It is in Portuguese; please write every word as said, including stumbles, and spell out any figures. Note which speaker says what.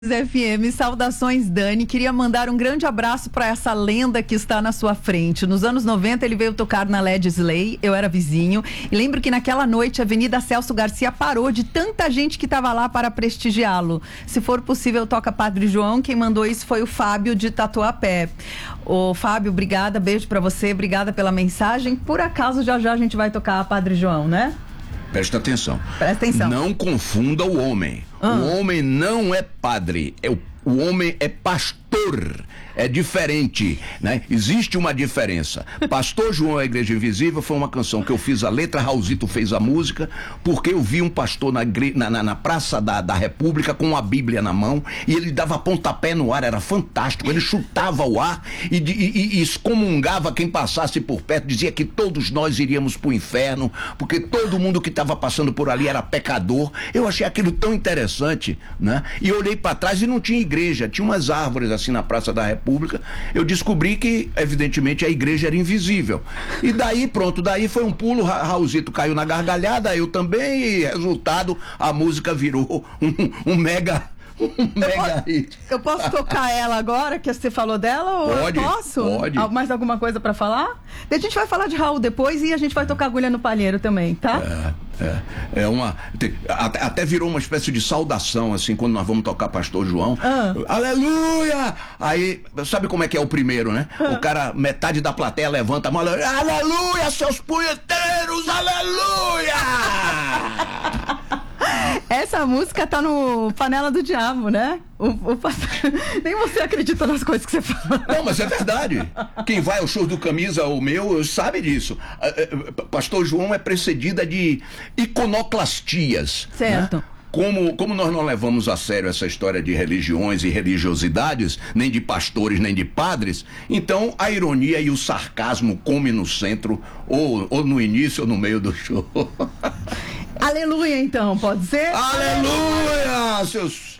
Speaker 1: F M, saudações, Dani. Queria mandar um grande abraço para essa lenda que está na sua frente. Nos anos noventa ele veio tocar na Led Slay, eu era vizinho, e lembro que naquela noite a Avenida Celso Garcia parou de tanta gente que estava lá para prestigiá-lo. Se for possível, toca Padre João. Quem mandou isso foi o Fábio de Tatuapé. Ô Fábio, obrigada, beijo para você, obrigada pela mensagem. Por acaso já já a gente vai tocar Padre João, né?
Speaker 2: Presta atenção.
Speaker 1: Presta atenção.
Speaker 2: Não confunda o homem.
Speaker 1: Ah.
Speaker 2: O homem não é padre. É o, o homem é pastor. É diferente, né? Existe uma diferença. Pastor João, a Igreja Invisível, foi uma canção que eu fiz a letra, Raulzito fez a música, porque eu vi um pastor na, na, na, na Praça da, da República com uma Bíblia na mão e ele dava pontapé no ar, era fantástico. Ele chutava o ar e, e, e excomungava quem passasse por perto, dizia que todos nós iríamos para o inferno, porque todo mundo que estava passando por ali era pecador. Eu achei aquilo tão interessante, né? E eu olhei para trás e não tinha igreja, tinha umas árvores assim na Praça da República. Eu descobri que, evidentemente, a igreja era invisível. E daí, pronto, daí foi um pulo, Ra Raulzito caiu na gargalhada, eu também, e resultado, a música virou um, um mega... Um mega hit.
Speaker 1: Eu posso tocar ela agora, que você falou dela? Ou
Speaker 2: pode,
Speaker 1: eu posso?
Speaker 2: Pode.
Speaker 1: Mais alguma coisa pra falar? A gente vai falar de Raul depois e a gente vai tocar Agulha no Palheiro também, tá?
Speaker 2: É, é, é uma... Tem, até, até virou uma espécie de saudação, assim, quando nós vamos tocar Pastor João. Ah. Aleluia! Aí, sabe como é que é o primeiro, né? Ah. O cara, metade da plateia levanta a mão, aleluia, seus punheteiros, aleluia!
Speaker 1: Essa música tá no Panela do Diabo, né? O, o, nem você acredita nas coisas que você fala.
Speaker 2: Não, mas é verdade. Quem vai ao show do Camisa, o meu, sabe disso. Pastor João é precedida de iconoclastias.
Speaker 1: Certo.
Speaker 2: Né? Como, como nós não levamos a sério essa história de religiões e religiosidades, nem de pastores, nem de padres, então a ironia e o sarcasmo comem no centro, ou, ou no início ou no meio do show.
Speaker 1: Aleluia, então, pode ser?
Speaker 2: Aleluia, seus